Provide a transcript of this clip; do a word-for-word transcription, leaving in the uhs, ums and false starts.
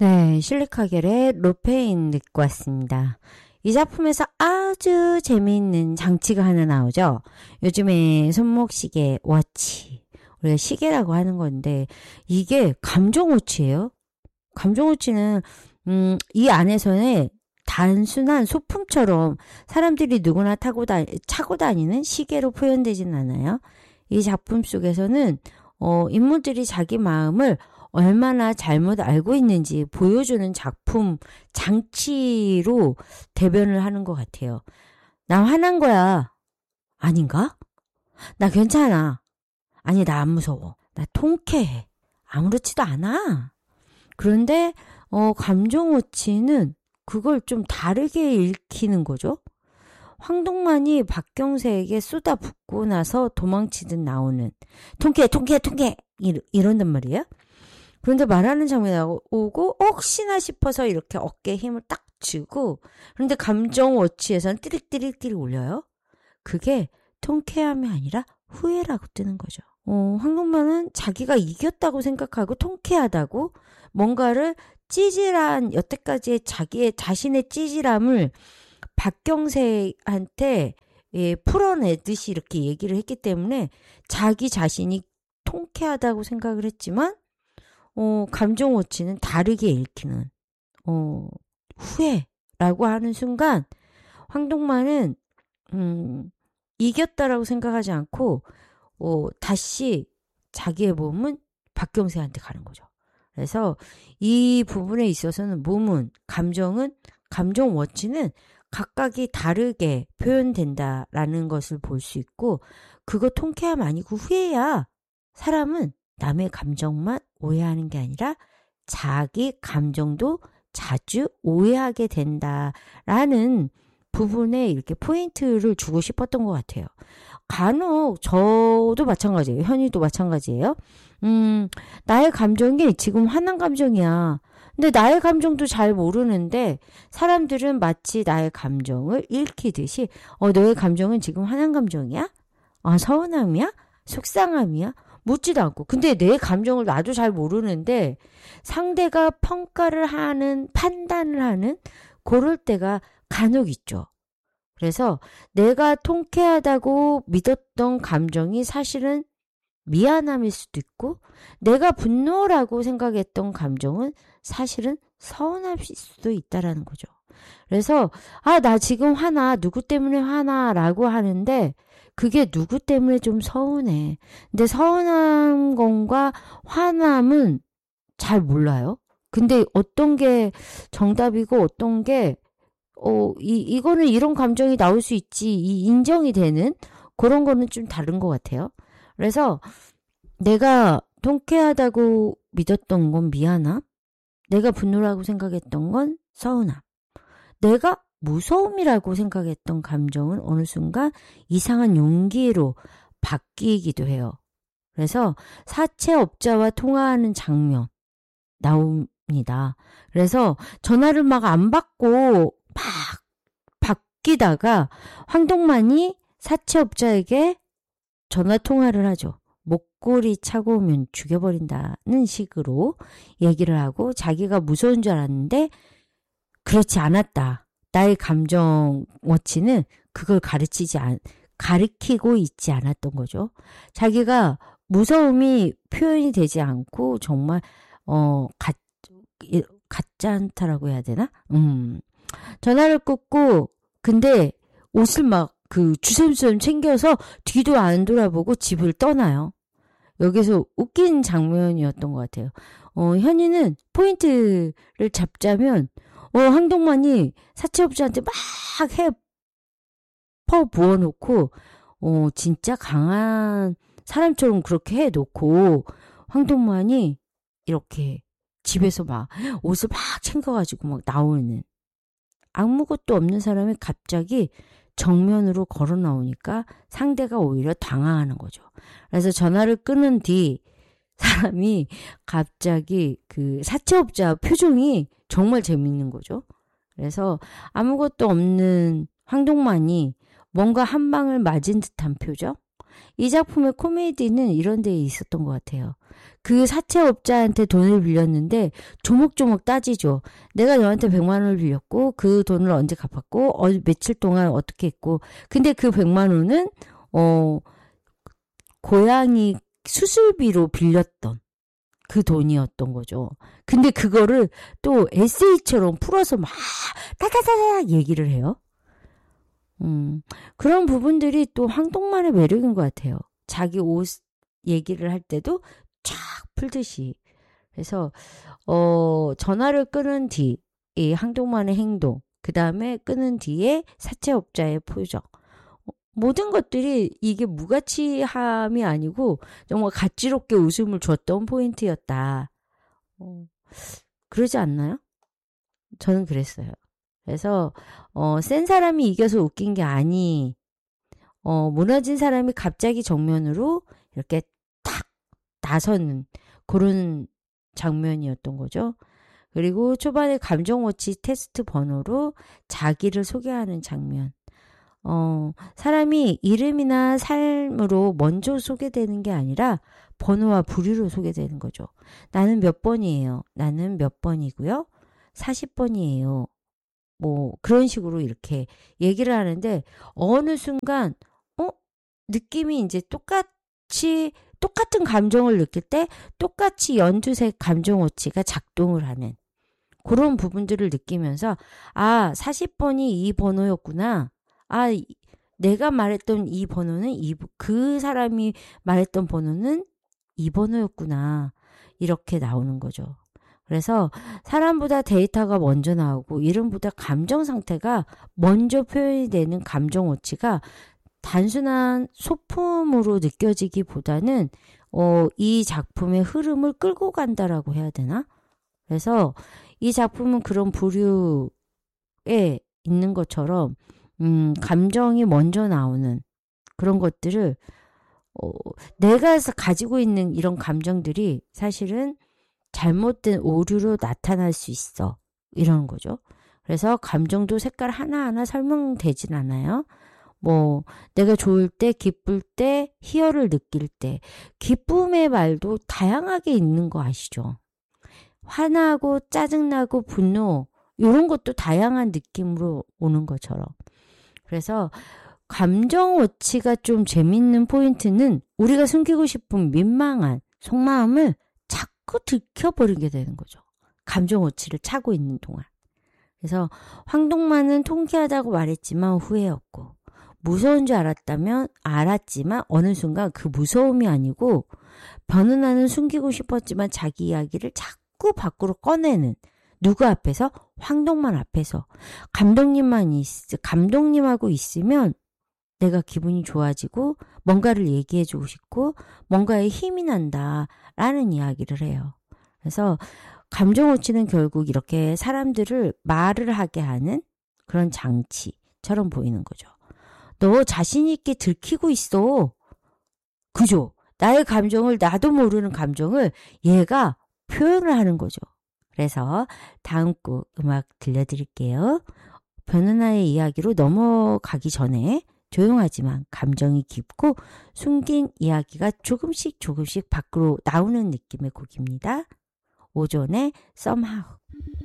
네, 실리카겔의 로페인 듣고 왔습니다. 이 작품에서 아주 재미있는 장치가 하나 나오죠. 요즘에 손목시계, 워치, 우리가 시계라고 하는 건데 이게 감정워치예요. 감정워치는 음, 이 안에서는 단순한 소품처럼 사람들이 누구나 타고 다, 차고 다니는 시계로 표현되진 않아요. 이 작품 속에서는 어, 인물들이 자기 마음을 얼마나 잘못 알고 있는지 보여주는 작품, 장치로 대변을 하는 것 같아요. 나 화난 거야. 아닌가? 나 괜찮아. 아니, 나 안 무서워. 나 통쾌해. 아무렇지도 않아. 그런데 어, 감정워치는 그걸 좀 다르게 읽히는 거죠. 황동만이 박경세에게 쏟아붓고 나서 도망치듯 나오는 통쾌, 통쾌, 통쾌 이런단 말이에요. 그런데 말하는 장면이 나오고 혹시나 싶어서 이렇게 어깨에 힘을 딱 주고 그런데 감정워치에서는 띠릭띠릭띠릭 올려요. 그게 통쾌함이 아니라 후회라고 뜨는 거죠. 어, 황동만은 자기가 이겼다고 생각하고 통쾌하다고 뭔가를 찌질한 여태까지의 자기의 자신의 찌질함을 박경세한테 예, 풀어내듯이 이렇게 얘기를 했기 때문에 자기 자신이 통쾌하다고 생각을 했지만 어, 감정워치는 다르게 읽히는 어, 후회라고 하는 순간 황동만은 음, 이겼다라고 생각하지 않고 어, 다시 자기의 몸은 박경세한테 가는 거죠. 그래서 이 부분에 있어서는 몸은 감정은 감정워치는 각각이 다르게 표현된다라는 것을 볼 수 있고 그거 통쾌함 아니고 후회야. 사람은 남의 감정만 오해하는 게 아니라 자기 감정도 자주 오해하게 된다라는 부분에 이렇게 포인트를 주고 싶었던 것 같아요. 간혹 저도 마찬가지예요. 현이도 마찬가지예요. 음, 나의 감정이 지금 화난 감정이야. 근데 나의 감정도 잘 모르는데 사람들은 마치 나의 감정을 읽히듯이 어, 너의 감정은 지금 화난 감정이야? 아, 서운함이야? 속상함이야? 묻지도 않고. 근데 내 감정을 나도 잘 모르는데 상대가 평가를 하는, 판단을 하는 그럴 때가 간혹 있죠. 그래서 내가 통쾌하다고 믿었던 감정이 사실은 미안함일 수도 있고 내가 분노라고 생각했던 감정은 사실은 서운할 수도 있다라는 거죠. 그래서 아, 나 지금 화나. 누구 때문에 화나라고 하는데 그게 누구 때문에 좀 서운해. 근데 서운한 건가 화남은 잘 몰라요. 근데 어떤 게 정답이고 어떤 게 어, 이, 이거는 이런 감정이 나올 수 있지. 이 인정이 되는 그런 거는 좀 다른 것 같아요. 그래서 내가 통쾌하다고 믿었던 건 미안함. 내가 분노라고 생각했던 건 서운함. 내가 무서움이라고 생각했던 감정은 어느 순간 이상한 용기로 바뀌기도 해요. 그래서 사채업자와 통화하는 장면 나옵니다. 그래서 전화를 막 안 받고 막 바뀌다가 황동만이 사채업자에게 전화 통화를 하죠. 목걸이 차고 오면 죽여버린다는 식으로 얘기를 하고 자기가 무서운 줄 알았는데 그렇지 않았다. 나의 감정 워치는 그걸 가르치지 않, 가르치고 있지 않았던 거죠. 자기가 무서움이 표현이 되지 않고 정말 어 가, 가짜 않다라고 해야 되나? 음. 전화를 끊고 근데 옷을 막 그 주섬주섬 챙겨서 뒤도 안 돌아보고 집을 떠나요. 여기서 웃긴 장면이었던 것 같아요. 어, 현이는 포인트를 잡자면 어, 황동만이 사채업자한테 막 해 퍼 부어놓고 어, 진짜 강한 사람처럼 그렇게 해놓고 황동만이 이렇게 집에서 막 옷을 막 챙겨가지고 막 나오는 아무것도 없는 사람이 갑자기 정면으로 걸어 나오니까 상대가 오히려 당황하는 거죠. 그래서 전화를 끊은 뒤 사람이 갑자기 그 사채업자 표정이 정말 재밌는 거죠. 그래서 아무것도 없는 황동만이 뭔가 한 방을 맞은 듯한 표정? 이 작품의 코미디는 이런 데에 있었던 것 같아요. 그 사채업자한테 돈을 빌렸는데 조목조목 따지죠. 내가 너한테 백만 원을 빌렸고 그 돈을 언제 갚았고 어, 며칠 동안 어떻게 했고 근데 그 백만 원은 어, 고양이 수술비로 빌렸던 그 돈이었던 거죠. 근데 그거를 또 에세이처럼 풀어서 막 따다다다 얘기를 해요. 음, 그런 부분들이 또 황동만의 매력인 것 같아요. 자기 옷 얘기를 할 때도 쫙 풀듯이. 그래서 어, 전화를 끊은 뒤 이 황동만의 행동, 그 다음에 끊은 뒤에 사채업자의 표정. 모든 것들이 이게 무가치함이 아니고 정말 가치롭게 웃음을 줬던 포인트였다. 어, 그러지 않나요? 저는 그랬어요. 그래서 어, 센 사람이 이겨서 웃긴 게 아니, 어, 무너진 사람이 갑자기 정면으로 이렇게 탁 나서는 그런 장면이었던 거죠. 그리고 초반에 감정워치 테스트 번호로 자기를 소개하는 장면. 어, 사람이 이름이나 삶으로 먼저 소개되는 게 아니라 번호와 부류로 소개되는 거죠. 나는 몇 번이에요. 나는 몇 번이고요. 사십 번이에요. 뭐 그런 식으로 이렇게 얘기를 하는데 어느 순간 어? 느낌이 이제 똑같이 똑같은 감정을 느낄 때 똑같이 연두색 감정워치가 작동을 하는 그런 부분들을 느끼면서 아, 사십 번이 이 번호였구나. 아, 내가 말했던 이 번호는 이, 그 사람이 말했던 번호는 이 번호였구나. 이렇게 나오는 거죠. 그래서 사람보다 데이터가 먼저 나오고 이름보다 감정 상태가 먼저 표현이 되는 감정 오치가 단순한 소품으로 느껴지기보다는 어, 이 작품의 흐름을 끌고 간다라고 해야 되나? 그래서 이 작품은 그런 부류에 있는 것처럼 음, 감정이 먼저 나오는 그런 것들을 어, 내가 가지고 있는 이런 감정들이 사실은 잘못된 오류로 나타날 수 있어. 이런 거죠. 그래서 감정도 색깔 하나하나 설명되진 않아요. 뭐 내가 좋을 때, 기쁠 때, 희열을 느낄 때 기쁨의 말도 다양하게 있는 거 아시죠? 화나고 짜증나고 분노 이런 것도 다양한 느낌으로 오는 것처럼. 그래서 감정 워치가 좀 재밌는 포인트는 우리가 숨기고 싶은 민망한 속마음을 자꾸 들켜버리게 되는 거죠. 감정 워치를 차고 있는 동안. 그래서 황동만은 통쾌하다고 말했지만 후회였고 무서운 줄 알았다면 알았지만 어느 순간 그 무서움이 아니고 변은하는 숨기고 싶었지만 자기 이야기를 자꾸 밖으로 꺼내는 누구 앞에서? 황동만 앞에서. 감독님만 있, 감독님하고 있으면 내가 기분이 좋아지고 뭔가를 얘기해주고 싶고 뭔가에 힘이 난다라는 이야기를 해요. 그래서 감정오치는 결국 이렇게 사람들을 말을 하게 하는 그런 장치처럼 보이는 거죠. 너 자신 있게 들키고 있어. 그죠? 나의 감정을 나도 모르는 감정을 얘가 표현을 하는 거죠. 그래서 다음 곡 음악 들려드릴게요. 변은하의 이야기로 넘어가기 전에 조용하지만 감정이 깊고 숨긴 이야기가 조금씩 조금씩 밖으로 나오는 느낌의 곡입니다. 오존의 Somehow.